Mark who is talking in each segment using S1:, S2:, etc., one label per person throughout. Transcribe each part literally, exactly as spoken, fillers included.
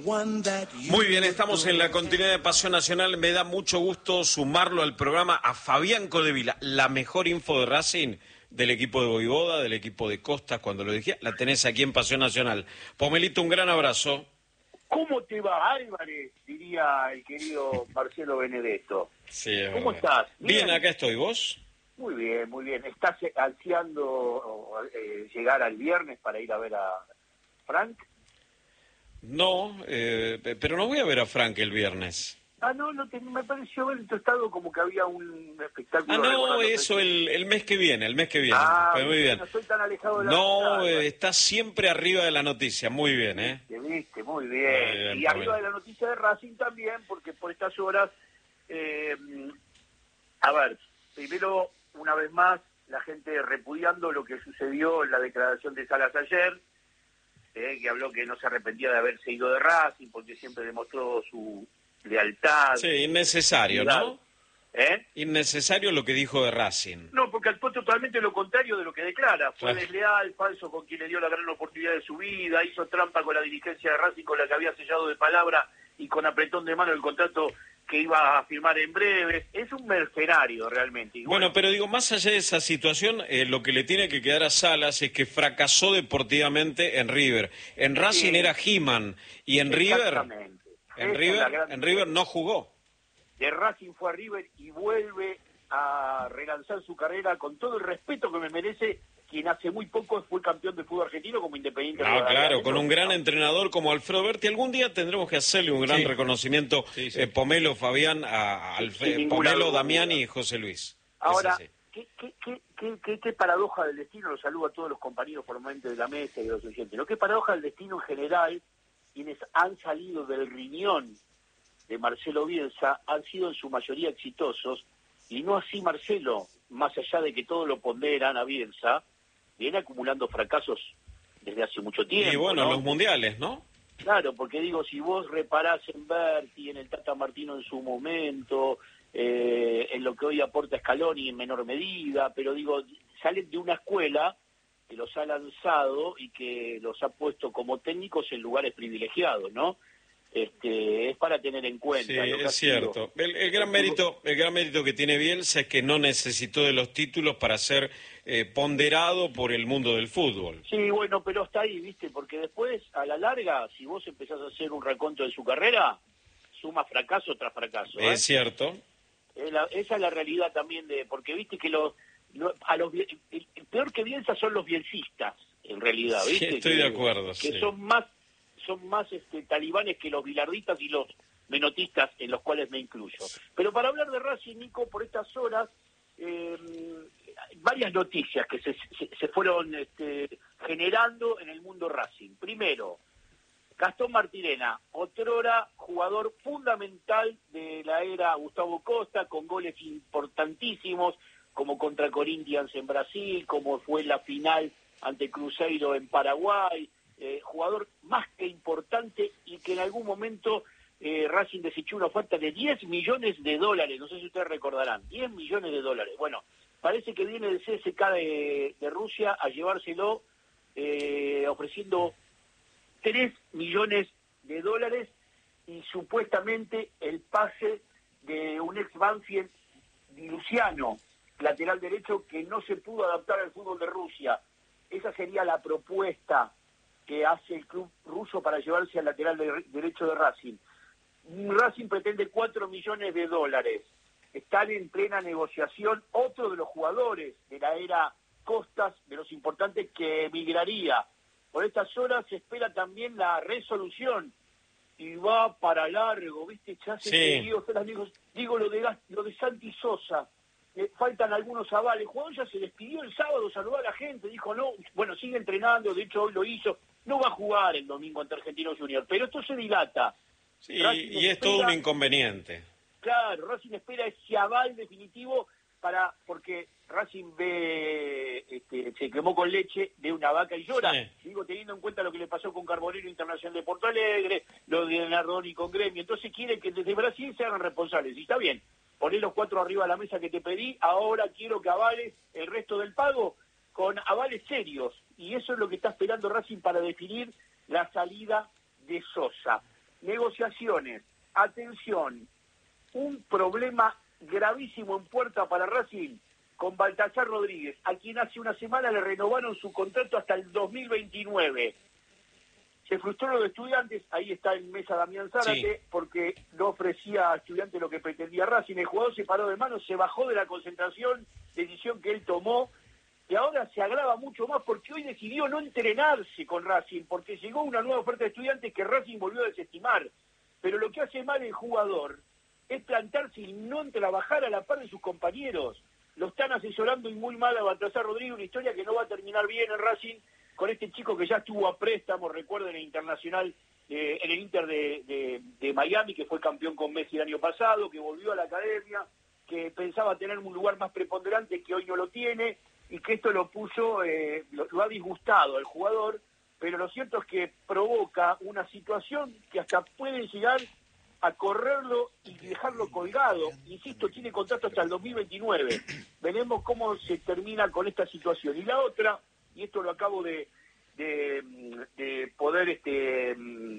S1: Muy bien, estamos en la continuidad de Pasión Nacional. Me da mucho gusto sumarlo al programa a Fabián Codevila. La mejor info de Racing, del equipo de Voivoda, del equipo de Costas, cuando lo dije, la tenés aquí en Pasión Nacional. Pomelito, un gran abrazo.
S2: ¿Cómo te va, Álvarez? Diría el querido Marcelo Benedetto.
S1: Sí,
S2: ¿Cómo estás?
S1: ¿Bien? Bien, acá estoy. ¿Vos?
S2: Muy bien, muy bien. ¿Estás ansiando eh, llegar al viernes para ir a ver a Frank?
S1: No, eh, pero no voy a ver a Frank el viernes.
S2: Ah, no, no te, me pareció ver en tu estado como que había un espectáculo.
S1: Ah, no, eso el, el mes que viene, el mes que viene.
S2: Ah,
S1: muy bien.
S2: No estoy tan alejado de la
S1: No,
S2: noticia,
S1: eh, está siempre arriba de la noticia, muy bien, ¿eh?
S2: Viste, viste, muy bien.
S1: Muy bien,
S2: y arriba de la noticia de Racing también, porque por estas horas, eh, a ver, primero, una vez más, la gente repudiando lo que sucedió en la declaración de Salas ayer, eh, que habló que no se arrepentía de haberse ido de Racing, porque siempre demostró su lealtad.
S1: Sí, innecesario, ¿no?
S2: ¿Eh?
S1: Innecesario lo que dijo de Racing.
S2: No, porque actuó totalmente lo contrario de lo que declara. Fue
S1: claro.
S2: desleal, falso con quien le dio la gran oportunidad de su vida, hizo trampa con la dirigencia de Racing con la que había sellado de palabra y con apretón de mano el contrato que iba a firmar en breve. Es un mercenario realmente. Y
S1: bueno,
S2: bueno,
S1: pero digo, más allá de esa situación, eh, lo que le tiene que quedar a Salas es que fracasó deportivamente en River. En Racing sí. Era He-Man y en River, en River, en River no jugó.
S2: De Racing fue a River y vuelve a relanzar su carrera con todo el respeto que me merece quien hace muy poco fue campeón del fútbol argentino como Independiente.
S1: No, claro, con un gran no. entrenador como Alfredo Berti. Algún día tendremos que hacerle un gran sí. reconocimiento, sí, sí. Eh, Pomelo, Fabián, a, a Alfe, Pomelo, Damián y José Luis.
S2: Ahora, ¿qué, qué, qué, qué, qué, qué paradoja del destino? Los saludo a todos los compañeros formalmente de la mesa y de los oyentes. ¿No? ¿Qué paradoja del destino en general? Quienes han salido del riñón de Marcelo Bielsa han sido en su mayoría exitosos, y no así Marcelo, más allá de que todo lo ponderan a Bielsa, viene acumulando fracasos desde hace mucho tiempo.
S1: Y bueno,
S2: ¿no?
S1: Los mundiales, ¿no?
S2: Claro, porque digo, si vos reparás en Berti, en el Tata Martino en su momento, eh, en lo que hoy aporta Scaloni en menor medida, pero digo, salen de una escuela que los ha lanzado y que los ha puesto como técnicos en lugares privilegiados, ¿no? Este, es para tener en cuenta.
S1: Sí, es cierto. El, el gran mérito, el gran mérito que tiene Bielsa es que no necesitó de los títulos para ser eh, ponderado por el mundo del fútbol.
S2: Sí, bueno, pero está ahí, ¿viste? Porque después, a la larga, si vos empezás a hacer un reconto de su carrera, suma fracaso tras fracaso. ¿eh?
S1: Es cierto.
S2: Es la, esa es la realidad también de, porque viste que los, los a los el, el peor que Bielsa son los bielsistas, en realidad, ¿viste?
S1: Sí, estoy
S2: que,
S1: de acuerdo.
S2: Que
S1: sí.
S2: son más son más este, talibanes que los bilardistas y los menotistas, en los cuales me incluyo. Pero para hablar de Racing, Nico, por estas horas, eh, varias noticias que se, se, se fueron este, generando en el mundo Racing. Primero, Gastón Martirena, otrora jugador fundamental de la era Gustavo Costa, con goles importantísimos, como contra Corinthians en Brasil, como fue la final ante Cruzeiro en Paraguay. Eh, jugador más que importante y que en algún momento eh, Racing desechó una oferta de diez millones de dólares, no sé si ustedes recordarán, diez millones de dólares. Bueno, parece que viene el C S K de, de Rusia a llevárselo eh, ofreciendo tres millones de dólares y supuestamente el pase de un ex Banfield, Luciano, lateral derecho, que no se pudo adaptar al fútbol de Rusia. Esa sería la propuesta que hace el club ruso para llevarse al lateral de, derecho de Racing. Racing pretende cuatro millones de dólares. Están en plena negociación otro de los jugadores de la era Costas, de los importantes, que emigraría. Por estas horas se espera también la resolución y va para largo, ¿viste? Ya se
S1: sí.
S2: digo, digo, digo lo de lo de Santi Sosa. Eh, faltan algunos avales. Juan ya se despidió el sábado, saludó a la gente, dijo no, bueno, sigue entrenando, de hecho hoy lo hizo. No va a jugar el domingo ante Argentinos Juniors, pero esto se dilata.
S1: Sí, Racing y es espera, todo un inconveniente.
S2: Claro, Racing espera ese aval definitivo para, porque Racing ve, este, se quemó con leche de una vaca y llora. Sí. Digo, teniendo en cuenta lo que le pasó con Carbonero Internacional de Porto Alegre, lo de Nardoni con Gremio, entonces quiere que desde Brasil se hagan responsables. Y está bien, poné los cuatro arriba a la mesa que te pedí, ahora quiero que avales el resto del pago con avales serios. Y eso es lo que está esperando Racing para definir la salida de Sosa. negociaciones, atención, un problema gravísimo en puerta para Racing con Baltasar Rodríguez, a quien hace una semana le renovaron su contrato hasta el dos mil veintinueve. Se frustró lo de Estudiantes, ahí está en mesa Damián Zárate, sí, porque no ofrecía a Estudiantes lo que pretendía Racing. El jugador se paró de manos, se bajó de la concentración, decisión que él tomó, y ahora se agrava mucho más porque hoy decidió no entrenarse con Racing, porque llegó una nueva oferta de Estudiantes que Racing volvió a desestimar. Pero lo que hace mal el jugador es plantarse y no trabajar a la par de sus compañeros. Lo están asesorando y muy mal a Baltasar Rodríguez, una historia que no va a terminar bien en Racing, con este chico que ya estuvo a préstamo, recuerden, en el Internacional, eh, en el Inter de, de, de Miami, que fue campeón con Messi el año pasado, que volvió a la academia, que pensaba tener un lugar más preponderante que hoy no lo tiene, y que esto lo puso, eh, lo, lo ha disgustado al jugador, pero lo cierto es que provoca una situación que hasta puede llegar a correrlo y dejarlo colgado. Insisto, tiene contrato hasta el dos mil veintinueve. Veremos cómo se termina con esta situación. Y la otra, y esto lo acabo de, de, de poder este,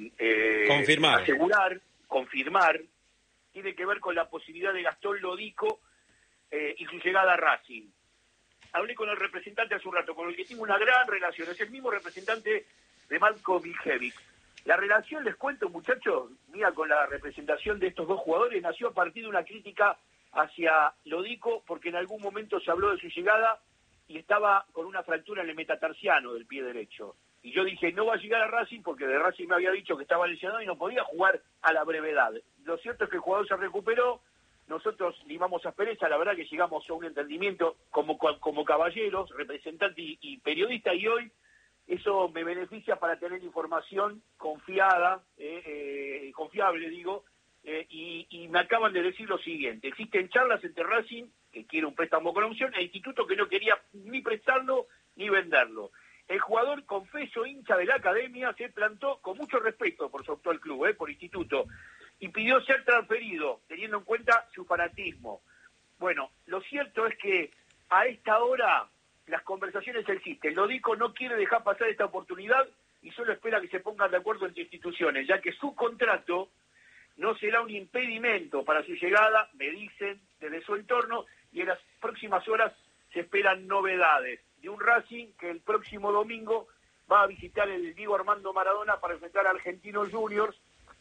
S2: eh,
S1: confirmar.
S2: asegurar, confirmar, tiene que ver con la posibilidad de Gastón Lodico eh, y su llegada a Racing. Hablé con el representante hace un rato, con el que tengo una gran relación, es el mismo representante de Marco Miljevic. La relación, les cuento, muchachos, mía con la representación de estos dos jugadores, nació a partir de una crítica hacia Lodico, porque en algún momento se habló de su llegada y estaba con una fractura en el metatarsiano del pie derecho. Y yo dije, no va a llegar a Racing, porque de Racing me había dicho que estaba lesionado y no podía jugar a la brevedad. Lo cierto es que el jugador se recuperó, nosotros limamos aspereza, la verdad que llegamos a un entendimiento como, como caballeros, representante y, y periodista, y hoy eso me beneficia para tener información confiada, eh, eh, confiable, digo, eh, y, y me acaban de decir lo siguiente: existen charlas entre Racing, que quiere un préstamo con opción, e Instituto, que no quería ni prestarlo ni venderlo. El jugador, confeso, hincha de la academia, se plantó con mucho respeto por su actual club, eh, por Instituto, y pidió ser transferido, teniendo en cuenta su fanatismo. Bueno, lo cierto es que a esta hora las conversaciones existen. Lodico no quiere dejar pasar esta oportunidad y solo espera que se pongan de acuerdo entre instituciones, ya que su contrato no será un impedimento para su llegada, me dicen desde su entorno, y en las próximas horas se esperan novedades de un Racing que el próximo domingo va a visitar el Diego Armando Maradona para enfrentar a Argentinos Juniors.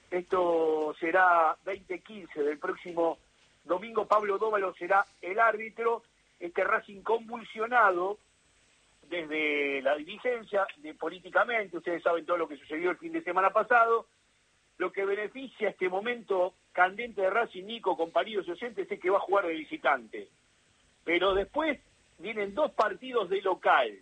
S2: Esto será veinte quince del próximo domingo. Pablo Dóvalo será el árbitro. Este Racing convulsionado desde la dirigencia, de, políticamente, ustedes saben todo lo que sucedió el fin de semana pasado. Lo que beneficia este momento candente de Racing, Nico, compañeros y oyentes, es que va a jugar de visitante. Pero después vienen dos partidos de local.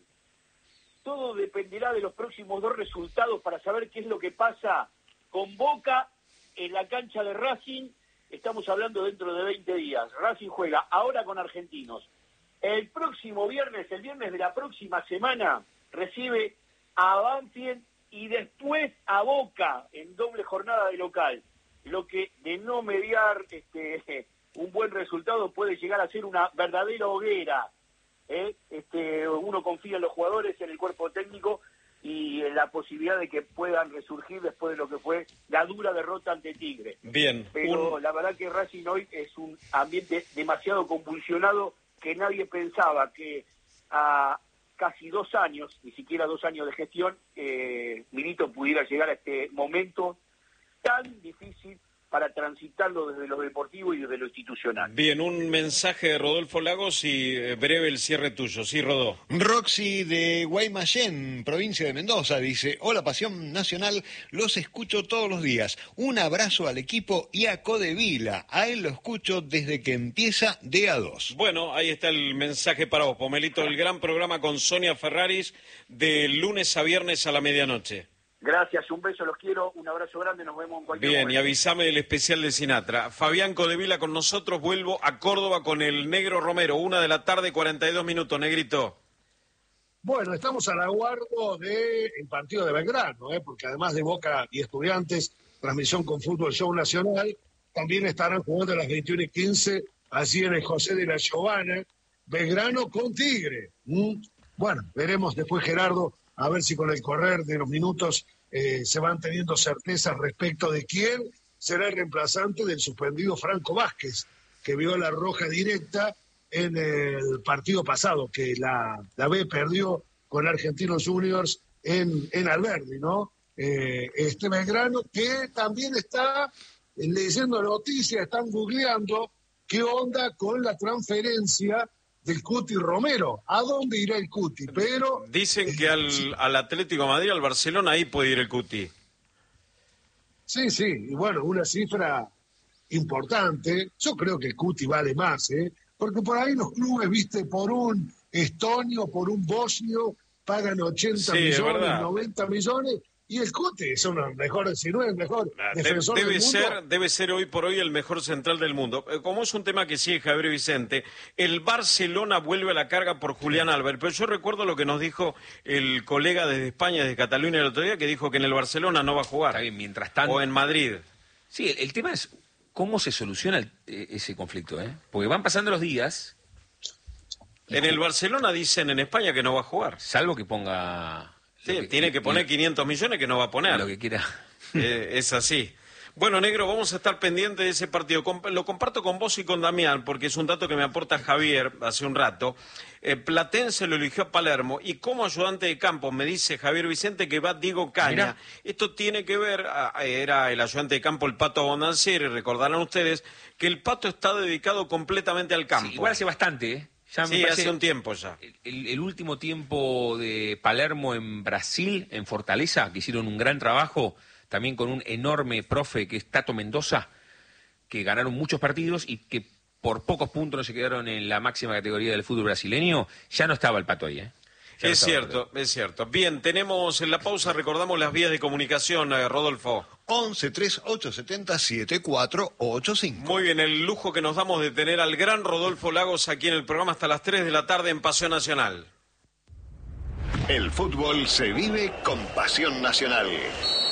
S2: Todo dependerá de los próximos dos resultados para saber qué es lo que pasa con Boca en la cancha de Racing. Estamos hablando dentro de veinte días. Racing juega ahora con Argentinos. El próximo viernes, el viernes de la próxima semana, recibe a Banfield y después a Boca en doble jornada de local. Lo que, de no mediar este, un buen resultado, puede llegar a ser una verdadera hoguera. ¿eh? Este, uno confía en los jugadores, en el cuerpo técnico y en la posibilidad de que puedan resurgir después de lo que fue la dura derrota ante Tigre.
S1: Bien.
S2: Pero
S1: un...
S2: la verdad que Racing hoy es un ambiente demasiado convulsionado, que nadie pensaba que a casi dos años, ni siquiera dos años de gestión, eh, Milito pudiera llegar a este momento tan difícil para transitarlo desde lo deportivo y desde lo institucional.
S1: Bien, un mensaje de Rodolfo Lagos y eh, breve el cierre tuyo. Sí, Rodó.
S3: Roxy de Guaymallén, provincia de Mendoza, dice: hola, Pasión Nacional, los escucho todos los días. Un abrazo al equipo y a Codevila. A él lo escucho desde que empieza de a dos.
S1: Bueno, ahí está el mensaje para vos, Pomelito, el gran programa con Sonia Ferraris de lunes a viernes a la medianoche.
S2: Gracias, un beso, los quiero, un abrazo grande, nos vemos en cualquier
S1: Bien,
S2: momento.
S1: y avísame del especial de Sinatra. Fabián Codevila con nosotros, vuelvo a Córdoba con el Negro Romero, una de la tarde, cuarenta y dos minutos, Negrito.
S4: Bueno, estamos al aguardo del partido de Belgrano, ¿eh? porque además de Boca y Estudiantes, transmisión con Fútbol Show Nacional, también estarán jugando a las veintiuna y quince, allí en el José de la Giovana, Belgrano con Tigre. ¿Mm? Bueno, veremos después, Gerardo, a ver si con el correr de los minutos eh, se van teniendo certezas respecto de quién será el reemplazante del suspendido Franco Vázquez, que vio la roja directa en el partido pasado, que la, la B perdió con Argentinos Juniors en, en Alberdi, ¿no? Eh, este Belgrano que también está leyendo noticias, están googleando qué onda con la transferencia del Cuti Romero. ¿A dónde irá el Cuti? Pero
S1: dicen que al,
S4: sí,
S1: al Atlético de Madrid, al Barcelona, ahí puede ir el Cuti.
S4: Sí, sí, y bueno, una cifra importante. Yo creo que el Cuti vale más, ¿eh? Porque por ahí los clubes, viste, por un estonio, por un bosnio, pagan ochenta
S1: Sí, es
S4: millones,
S1: verdad.
S4: noventa millones, y el Cuti es uno de los mejores, si no es el mejor
S1: De-
S4: defensor
S1: Debe
S4: del mundo.
S1: ser, debe ser hoy por hoy el mejor central del mundo. Eh, Como es un tema que sigue Javier Vicente, el Barcelona vuelve a la carga por Julián Álvarez. Pero yo recuerdo lo que nos dijo el colega desde España, desde Cataluña el otro día, que dijo que en el Barcelona no va a jugar.
S5: Está bien, mientras tanto...
S1: O en Madrid.
S5: Sí, el, el tema es cómo se soluciona el- eh, ese conflicto, ¿eh? Porque van pasando los días,
S1: En el Barcelona dicen en España que no va a jugar.
S5: salvo que ponga...
S1: Sí,
S5: lo que-
S1: tiene que poner
S5: lo-
S1: quinientos millones que no va a poner.
S5: Lo que quiera.
S1: Eh, es así. Bueno, Negro, vamos a estar pendientes de ese partido. Com- Lo comparto con vos y con Damián, porque es un dato que me aporta Javier hace un rato. Eh, Platense lo eligió a Palermo y como ayudante de campo me dice Javier Vicente que va Diego Caña.
S5: Mirá.
S1: Esto tiene que ver, a- era el ayudante de campo el Pato Bondancieri, recordarán ustedes que el Pato está dedicado completamente al campo.
S5: Sí, igual hace bastante, ¿eh? Ya me
S1: Sí,
S5: parece
S1: hace un tiempo ya.
S5: El, el último tiempo de Palermo en Brasil, en Fortaleza, que hicieron un gran trabajo, también con un enorme profe que es Tato Mendoza, que ganaron muchos partidos y que por pocos puntos no se quedaron en la máxima categoría del fútbol brasileño, ya no estaba el Pato ahí, ¿eh? Ya no
S1: Es
S5: estaba el Pato.
S1: cierto, es cierto. Bien, tenemos en la pausa, recordamos las vías de comunicación, eh, Rodolfo.
S3: once tres ocho siete cero siete cuatro ocho cinco.
S1: Muy bien, el lujo que nos damos de tener al gran Rodolfo Lagos aquí en el programa hasta las tres de la tarde en Pasión Nacional.
S3: El fútbol se vive con Pasión Nacional.